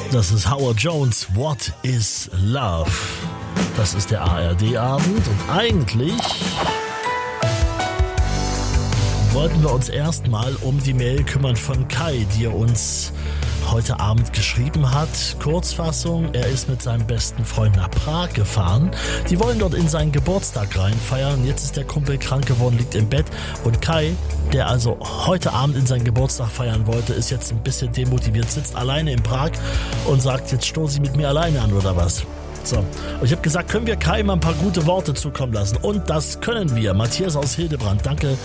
Das ist Howard Jones, What is Love? Das ist der ARD-Abend und eigentlich wollten wir uns erstmal um die Mail kümmern von Kai, die er uns heute Abend geschrieben hat. Kurzfassung, er ist mit seinem besten Freund nach Prag gefahren. Die wollen dort in seinen Geburtstag reinfeiern. Jetzt ist der Kumpel krank geworden, liegt im Bett. Und Kai, der also heute Abend in seinen Geburtstag feiern wollte, ist jetzt ein bisschen demotiviert, sitzt alleine in Prag und sagt, jetzt stoßen Sie mit mir alleine an oder was? So, und ich habe gesagt, können wir Kai mal ein paar gute Worte zukommen lassen? Und das können wir. Matthias aus Hildesheim,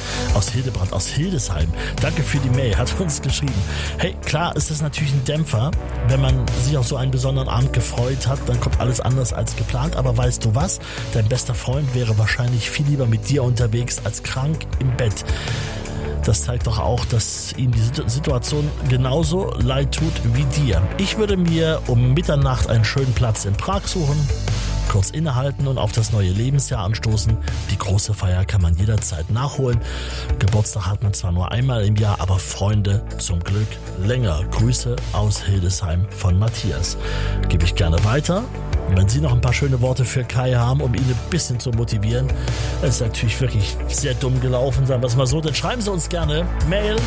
danke für die Mail, hat uns geschrieben. Hey, klar ist das natürlich ein Dämpfer, wenn man sich auf so einen besonderen Abend gefreut hat, dann kommt alles anders als geplant, aber weißt du was? Dein bester Freund wäre wahrscheinlich viel lieber mit dir unterwegs als krank im Bett. Das zeigt doch auch, dass ihm die Situation genauso leid tut wie dir. Ich würde mir um Mitternacht einen schönen Platz in Prag suchen, kurz innehalten und auf das neue Lebensjahr anstoßen. Die große Feier kann man jederzeit nachholen. Geburtstag hat man zwar nur einmal im Jahr, aber Freunde zum Glück länger. Grüße aus Hildesheim von Matthias. Gebe ich gerne weiter. Und wenn Sie noch ein paar schöne Worte für Kai haben, um ihn ein bisschen zu motivieren, das ist natürlich wirklich sehr dumm gelaufen, sagen wir es mal so, dann schreiben Sie uns gerne Mail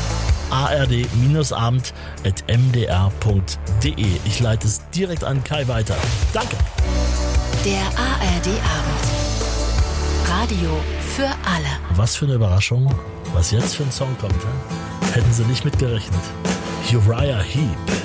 ard-abend@mdr.de. Ich leite es direkt an Kai weiter. Danke. Der ARD-Abend. Radio für alle. Was für eine Überraschung, was jetzt für ein Song kommt. Hätten Sie nicht mitgerechnet. Uriah Heep.